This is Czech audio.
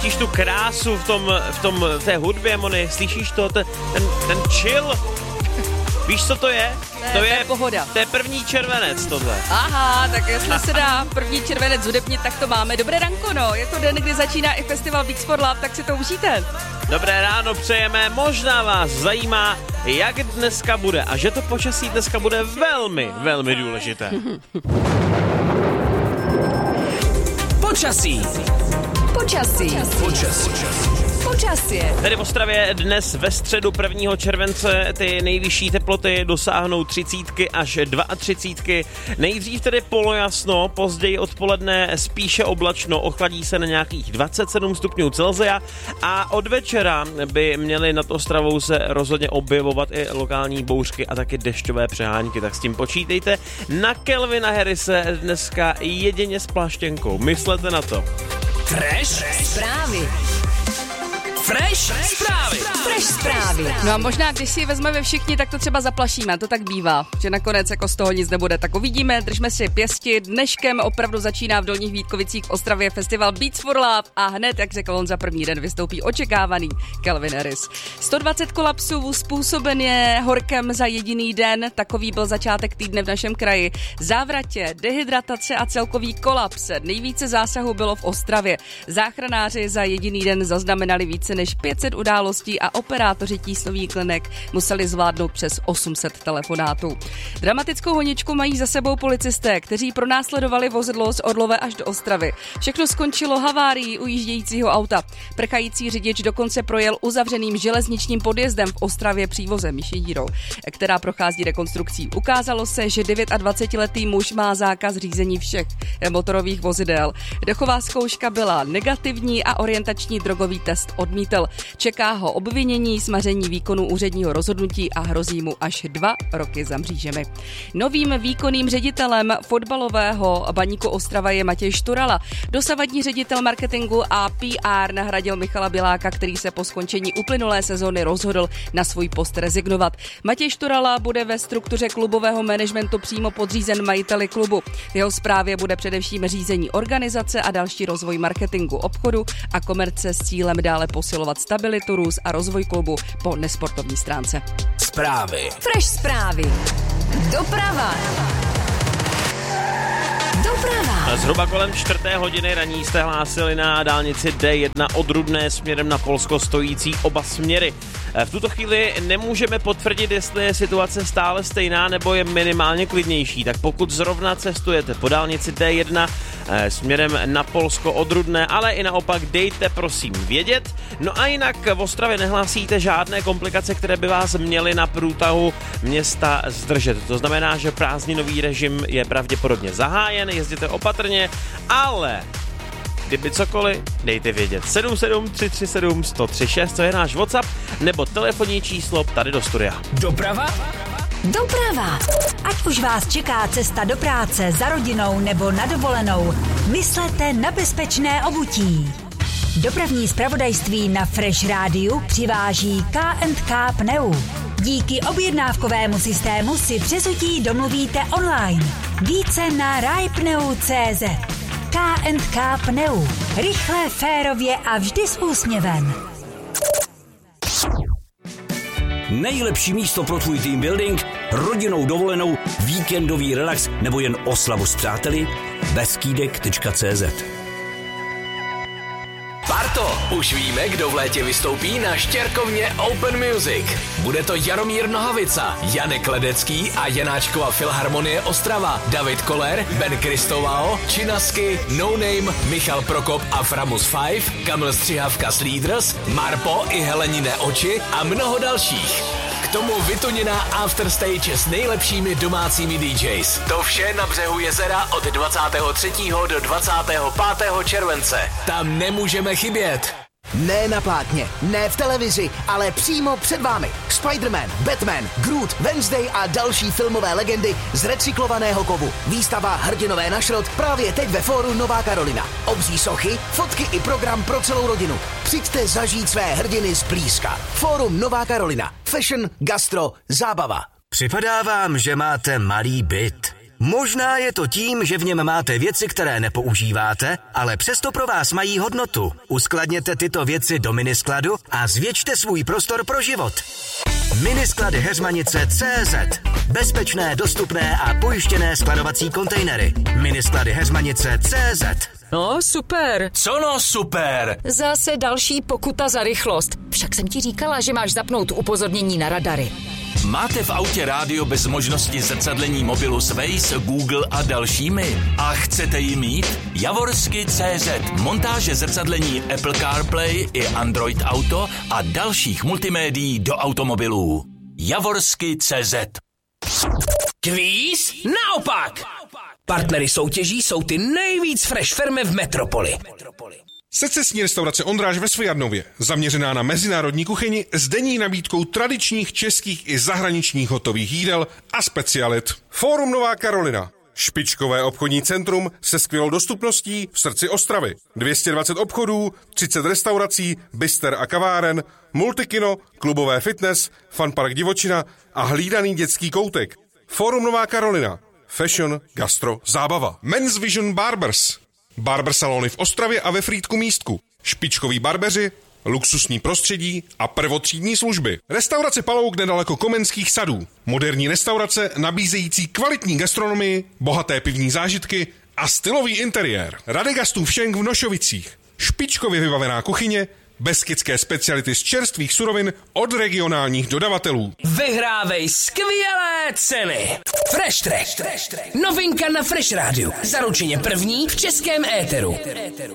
Cítíš tu krásu v té hudbě, Moni, slyšíš to, ten chill. Víš, co to je? To je pohoda. To je 1. červenec tohle. Aha, tak jestli se dá 1. červenec hudebnit, tak to máme. Dobré ranko, no. Je to den, kdy začíná i festival Beats for Love, tak si to užijte. Dobré ráno přejeme, možná vás zajímá, jak dneska bude a že to počasí dneska bude velmi, velmi důležité. Počasí. Tady v Ostravě dnes ve středu 1. července ty nejvyšší teploty dosáhnou 30 až 32. Nejdřív tedy polojasno, později odpoledne spíše oblačno, ochladí se na nějakých 27 stupňů Celsia a od večera by měly nad Ostravou se rozhodně objevovat i lokální bouřky a taky dešťové přehánky, tak s tím počítejte. Na Calvina Harrise dneska jedině s pláštěnkou, myslete na to. Fresh zprávy. No a možná, když si ji vezmeme všichni, tak to třeba zaplašíme, to tak bývá, že nakonec jako z toho nic nebude. Tak uvidíme, držme si pěsti. Dneškem opravdu začíná v Dolních Vítkovicích v Ostravě festival Beats for Love a hned, jak řekl on, za první den vystoupí očekávaný Calvin Harris. 120 kolapsů způsoben je horkem za jediný den, takový byl začátek týdne v našem kraji. Závratě, dehydratace a celkový kolaps. Nejvíce zásahů bylo v Ostravě. Záchranáři za jediný den zaznamenali více než 500 událostí a operátoři tísnových klinek museli zvládnout přes 800 telefonátů. Dramatickou honičku mají za sebou policisté, kteří pronásledovali vozidlo z Orlové až do Ostravy. Všechno skončilo havárií ujíždějícího auta. Prchající řidič dokonce projel uzavřeným železničním podjezdem v Ostravě přívozem Myší dírou, která prochází rekonstrukcí. Ukázalo se, že 29letý muž má zákaz řízení všech motorových vozidel. Dechová zkouška byla negativní a orientační drogový test odmítl. Čeká ho obvinění, smaření výkonu úředního rozhodnutí a hrozí mu až 2 roky za mřížemi. Novým výkonným ředitelem fotbalového Baníku Ostrava je Matěj Šturala. Dosavadní ředitel marketingu a PR nahradil Michala Biláka, který se po skončení uplynulé sezóny rozhodl na svůj post rezignovat. Matěj Šturala bude ve struktuře klubového managementu přímo podřízen majiteli klubu. V jeho správě bude především řízení organizace a další rozvoj marketingu, obchodu a komerce s cílem dále posilovat stabilitu, růst a rozvoj klubu po nesportovní stránce. Fresh zprávy. Doprava. Zhruba kolem 4. hodiny raní jste hlásili na dálnici D1 od Rudné směrem na Polsko stojící oba směry. V tuto chvíli nemůžeme potvrdit, jestli je situace stále stejná nebo je minimálně klidnější, tak pokud zrovna cestujete po dálnici D1 směrem na Polsko od Rudné, ale i naopak, dejte prosím vědět. No a jinak v Ostravě nehlásíte žádné komplikace, které by vás měly na průtahu města zdržet. To znamená, že prázdninový režim je pravděpodobně zahájen, jezděte opatrně, ale kdyby cokoliv, dejte vědět. 77 337 1036, to je náš WhatsApp, nebo telefonní číslo tady do studia. Doprava. Ať už vás čeká cesta do práce, za rodinou nebo na dovolenou, myslete na bezpečné obutí. Dopravní zpravodajství na Fresh Rádiu přiváží K&K Pneu. Díky objednávkovému systému si přezutí domluvíte online. Více na rajpneu.cz. K&K Pneu. Rychle, férově a vždy s úsměvem. Nejlepší místo pro tvůj team building, rodinnou dovolenou, víkendový relax nebo jen oslavu s přáteli? Beskydek.cz. Barto, už víme, kdo v létě vystoupí na Štěrkovně Open Music. Bude to Jaromír Nohavica, Janek Ledecký a Janáčkova Filharmonie Ostrava, David Koller, Ben Kristovao, Činasky, No Name, Michal Prokop a Framus 5, Kamil Střihavka s Leaders, Marpo i Helenine oči a mnoho dalších. K tomu vytuněná afterstage s nejlepšími domácími DJs. To vše na břehu jezera od 23. do 25. července. Tam nemůžeme chybět. Ne na plátně, ne v televizi, ale přímo před vámi. Spider-Man, Batman, Groot, Wednesday a další filmové legendy z recyklovaného kovu. Výstava Hrdinové na šrot právě teď ve fóru Nová Karolina. Obří sochy, fotky i program pro celou rodinu. Přijďte zažít své hrdiny zblízka. Fórum Nová Karolina. Fashion, gastro, zábava. Připadá vám, že máte malý byt, Možná je to tím, že v něm máte věci, které nepoužíváte, ale přesto pro vás mají hodnotu. Uskladněte tyto věci do miniskladu a zvětšte svůj prostor pro život. Minisklady Heřmanice.cz. Bezpečné, dostupné a pojištěné skladovací kontejnery. Minisklady Heřmanice.cz. No, super. Co no super? Zase další pokuta za rychlost. Však jsem ti říkala, že máš zapnout upozornění na radary. Máte v autě rádio bez možnosti zrcadlení mobilu s Waze, Google a dalšími? A chcete ji mít? Javorsky.cz. Montáže zrcadlení Apple CarPlay i Android Auto a dalších multimédií do automobilů. Javorsky.cz. Kvíz? Naopak! Partnery soutěží jsou ty nejvíc fresh firmy v metropoli. Secesní restaurace Ondráž ve Svojadnově, zaměřená na mezinárodní kuchyni s denní nabídkou tradičních českých i zahraničních hotových jídel a specialit. Fórum Nová Karolina. Špičkové obchodní centrum se skvělou dostupností v srdci Ostravy. 220 obchodů, 30 restaurací, bister a kaváren, multikino, klubové fitness, funpark divočina a hlídaný dětský koutek. Fórum Nová Karolina. Fashion, gastro, zábava. Men's Vision Barbers. Barber salony v Ostravě a ve Frýdku Místku. Špičkoví barbeři, luxusní prostředí a prvotřídní služby. Restaurace Palouk nedaleko Komenských sadů. Moderní restaurace nabízející kvalitní gastronomii, bohaté pivní zážitky a stylový interiér. Radegastův Šenk v Nošovicích. Špičkově vybavená kuchyně, beskydské speciality z čerstvých surovin od regionálních dodavatelů. Vyhrávej skvělé ceny. Fresh Track. Novinka na Fresh Rádiu. Zaručeně první v českém éteru.